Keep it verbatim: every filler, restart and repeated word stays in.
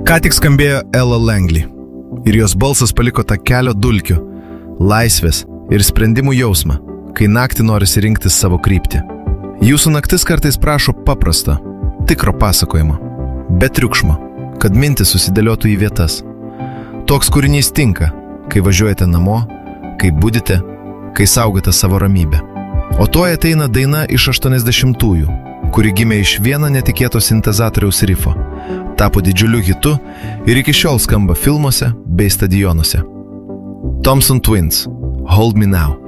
Ką tik skambėjo Ella Langley ir jos balsas paliko tą kelio dulkių, laisvės ir sprendimų jausmą, kai naktį norisi rinktis savo kryptį. Jūsų naktis kartais prašo paprasto, tikro pasakojimo, be triukšmo, kad mintis susidėliotų į vietas. Toks kūrinys tinka, kai važiuojate namo, kai budite, kai saugote savo ramybę. O tuoj ateina daina iš aštuoniasdešimtųjų, kuri gimė iš vieno netikėto sintezatoriaus rifo, tapo didžiuliu hitu ir iki šiol skamba filmuose bei stadionuose. Thompson Twins, Hold Me Now.